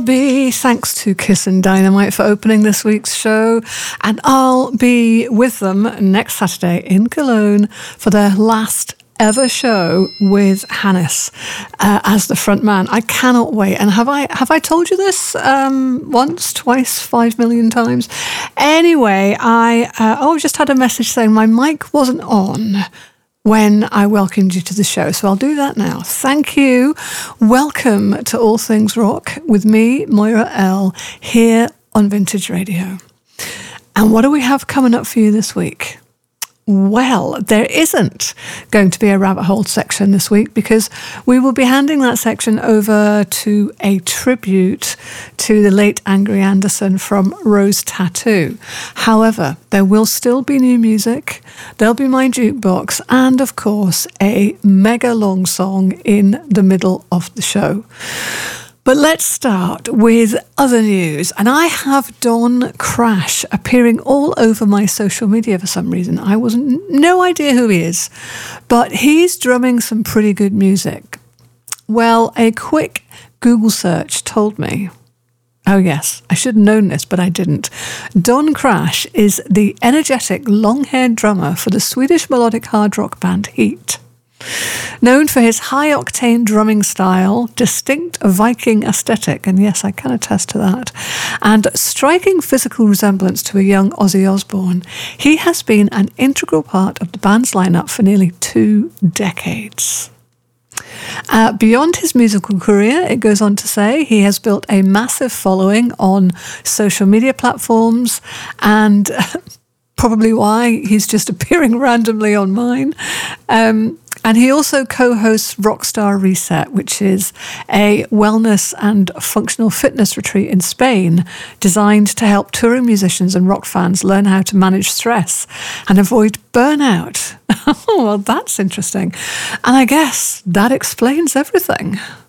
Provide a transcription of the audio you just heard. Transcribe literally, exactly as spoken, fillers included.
be thanks to Kiss and Dynamite for opening this week's show, and I'll be with them next Saturday in Cologne for their last ever show with Hannes uh, as the front man. I cannot wait. And have I have I told you this um, once, twice, five million times? Anyway, I uh, oh, just had a message saying my mic wasn't on when I welcomed you to the show. So I'll do that now. Thank you. Welcome to All Things Rock with me, Moira L, here on Vintage Radio. And what do we have coming up for you this week? Well, there isn't going to be a rabbit hole section this week because we will be handing that section over to a tribute to the late Angry Anderson from Rose Tattoo. However, there will still be new music, there'll be my jukebox, and of course, a mega long song in the middle of the show. But let's start with other news. And I have Don Crash appearing all over my social media for some reason. I wasn't no idea who he is, but he's drumming some pretty good music. Well, a quick Google search told me, oh yes, I should have known this, but I didn't. Don Crash is the energetic long-haired drummer for the Swedish melodic hard rock band Heat. Known for his high-octane drumming style, distinct Viking aesthetic, and yes, I can attest to that, and striking physical resemblance to a young Ozzy Osbourne, he has been an integral part of the band's lineup for nearly two decades. Uh, beyond his musical career, it goes on to say, he has built a massive following on social media platforms, and probably why he's just appearing randomly on mine. Um, And he also co-hosts Rockstar Reset, which is a wellness and functional fitness retreat in Spain designed to help touring musicians and rock fans learn how to manage stress and avoid burnout. Oh, well, that's interesting. And I guess that explains everything.